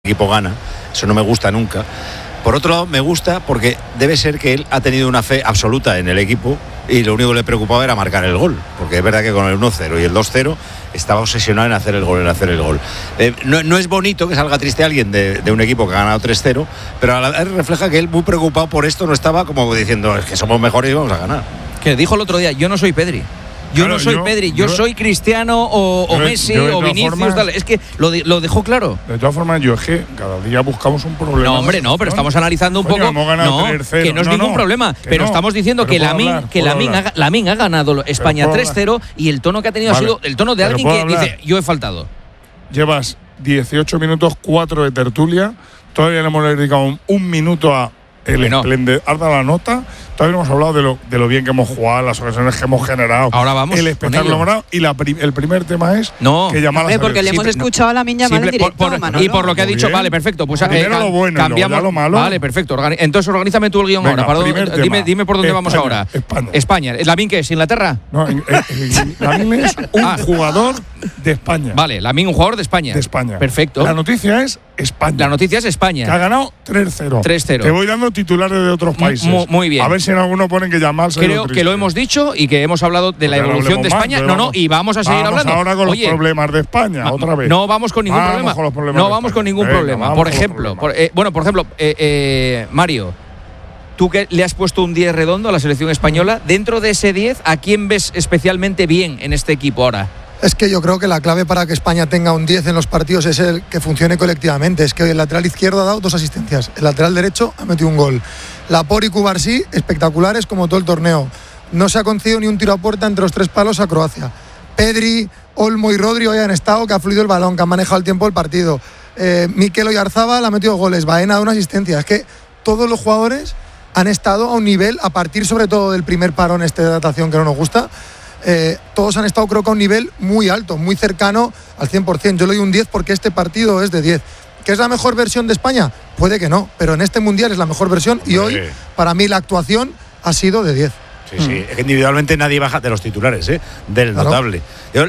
equipo gana, eso no me gusta nunca. Por otro lado, me gusta porque debe ser que él ha tenido una fe absoluta en el equipo y lo único que le preocupaba era marcar el gol, porque es verdad que con el 1-0 y el 2-0 estaba obsesionado en hacer el gol, no es bonito que salga triste alguien de un equipo que ha ganado 3-0, pero a la vez refleja que él, muy preocupado por esto, no estaba como diciendo, es que somos mejores y vamos a ganar. Que dijo el otro día, yo no soy Pedri. Yo soy Cristiano o Messi o Vinicius, formas, es que lo dejó claro. De todas formas, yo es que cada día buscamos un problema. No, hombre, no, pero estamos analizando un poco. Que no es ningún problema. Pero estamos diciendo que Lamine ha ganado España 3-0 y el tono que ha tenido ha sido el tono de alguien que dice, yo he faltado. Llevas 18 minutos, 4 de tertulia. Todavía le hemos dedicado un minuto a el esplendor. Has dado la nota. Todavía no hemos hablado de lo bien que hemos jugado, las ocasiones que hemos generado. Ahora vamos. El espectáculo morado. Y el primer tema es que Yamal porque le hemos escuchado a Lamine Yamal en directo. Y por lo que ha dicho, vale, perfecto. Pues primero lo bueno, cambiamos y lo malo. Vale, perfecto. Entonces organízame tú el guión. Venga, ahora. Dime por dónde vamos ahora. España. ¿Lamine qué es? ¿Inglaterra? No, Lamine es un jugador de España. Vale, Lamine, un jugador de España. Perfecto. La noticia es España. Que ha ganado 3-0. Te voy dando titulares de otros países. Muy bien. A ver si en alguno ponen que Yamal se creo que lo hemos dicho y que hemos hablado de la evolución de España. Y vamos a seguir hablando. Ahora con los problemas de España, otra vez. No vamos con ningún problema. No vamos con ningún problema. Por ejemplo, Mario, tú que le has puesto un 10 redondo a la selección española, dentro de ese 10, ¿a quién ves especialmente bien en este equipo ahora? Es que yo creo que la clave para que España tenga un 10 en los partidos es el que funcione colectivamente. Es que el lateral izquierdo ha dado 2 asistencias, el lateral derecho ha metido un gol. Laporte y Cubarsí, espectaculares como todo el torneo. No se ha concedido ni un tiro a puerta entre los 3 palos a Croacia. Pedri, Olmo y Rodri hoy han estado, que ha fluido el balón, que han manejado el tiempo del partido. Mikel Oyarzabal ha metido goles, Baena ha dado una asistencia. Es que todos los jugadores han estado a un nivel, a partir sobre todo del primer parón de adaptación que no nos gusta. Todos han estado, creo que a un nivel muy alto, muy cercano al 100%. Yo le doy un 10 porque este partido es de 10. ¿Que es la mejor versión de España? Puede que no, pero en este Mundial es la mejor versión. Y hoy, para mí, la actuación ha sido de 10. Sí, es que individualmente nadie baja de los titulares, del notable. Yo,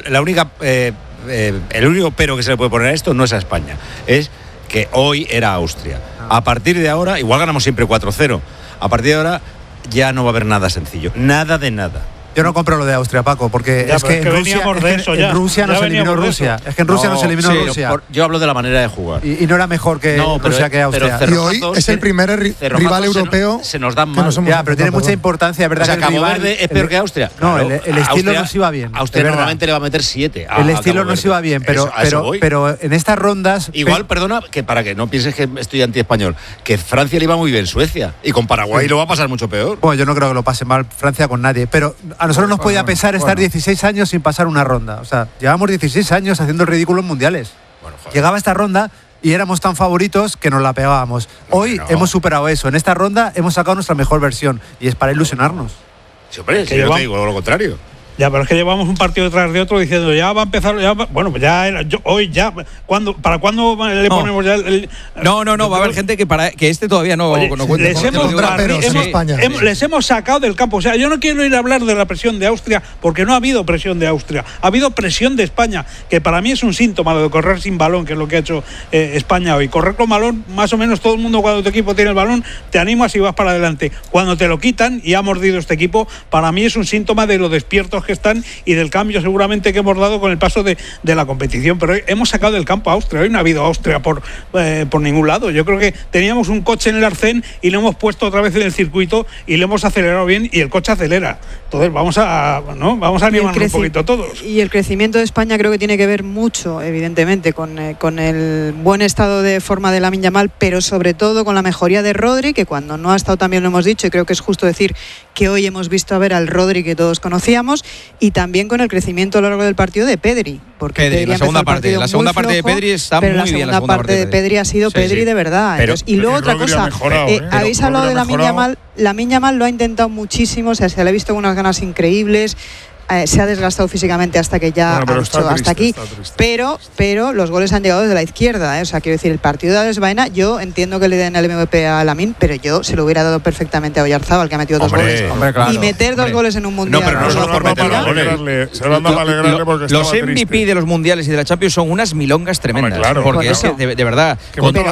el único pero que se le puede poner a esto no es a España, es que hoy era Austria. A partir de ahora, igual ganamos siempre 4-0, a partir de ahora ya no va a haber nada sencillo, nada de nada. Yo no compro lo de Austria, Paco, porque es que en Rusia nos eliminó Rusia. Es que en Rusia nos eliminó Rusia. Yo hablo de la manera de jugar. Y no era mejor que Rusia que Austria. Y hoy es el primer rival europeo. Se nos dan mal. Pero tiene mucha importancia, ¿verdad? O sea, Cabo Verde es peor que Austria. No, el estilo nos iba bien. Austria normalmente le va a meter 7. El estilo nos iba bien, pero en estas rondas. Igual, perdona, que para que no pienses que estoy anti-español, que Francia le iba muy bien Suecia. Y con Paraguay lo va a pasar mucho peor. Bueno, yo no creo que lo pase mal Francia con nadie. Pero a nosotros nos podía pesar estar 16 años sin pasar una ronda. O sea, llevamos 16 años haciendo el ridículo en mundiales. Llegaba esta ronda y éramos tan favoritos que nos la pegábamos. Hoy hemos superado eso. En esta ronda hemos sacado nuestra mejor versión y es para ilusionarnos. Sí, hombre, yo te digo lo contrario. Ya, pero es que llevamos un partido detrás de otro diciendo ya va a empezar, hoy ya, ¿para cuándo le ponemos ya el? No, va a haber gente que este todavía no cuenta. Les hemos sacado del campo. O sea, yo no quiero ir a hablar de la presión de Austria porque no ha habido presión de Austria, ha habido presión de España, que para mí es un síntoma de correr sin balón, que es lo que ha hecho España hoy. Correr con balón, más o menos todo el mundo cuando tu equipo tiene el balón, te animas y vas para adelante. Cuando te lo quitan y ha mordido este equipo, para mí es un síntoma de lo despiertos que están y del cambio seguramente que hemos dado con el paso de la competición. Pero hoy hemos sacado del campo a Austria. Hoy no ha habido Austria por ningún lado. Yo creo que teníamos un coche en el arcén y lo hemos puesto otra vez en el circuito y lo hemos acelerado bien y el coche acelera. Entonces vamos a animarnos un poquito todos. Y el crecimiento de España creo que tiene que ver mucho, evidentemente, con el buen estado de forma de Lamine Yamal, pero sobre todo con la mejoría de Rodri, que cuando no ha estado también lo hemos dicho, y creo que es justo decir que hoy hemos visto a ver al Rodri que todos conocíamos, y también con el crecimiento a lo largo del partido de Pedri, porque Pedri la segunda parte de Pedri está muy bien. La segunda parte de Pedri ha sido Pedri de verdad. Y luego otra cosa, habéis hablado de Lamine Yamal. Lamine Yamal lo ha intentado muchísimo, o sea, se le ha visto con unas ganas increíbles. se ha desgastado físicamente hasta que ya ha hecho hasta aquí, pero los goles han llegado desde la izquierda, o sea, quiero decir, el partido de Alex Baena, yo entiendo que le den el MVP a Lamine, pero yo se lo hubiera dado perfectamente a Oyarzábal, que ha metido 2 goles. Claro, y meter 2 goles en un mundial. No, pero no solo por meter los goles. Se lo han dado para alegrarle porque los MVP triste. de los mundiales y de la Champions son unas milongas tremendas. Claro, porque es que, de verdad,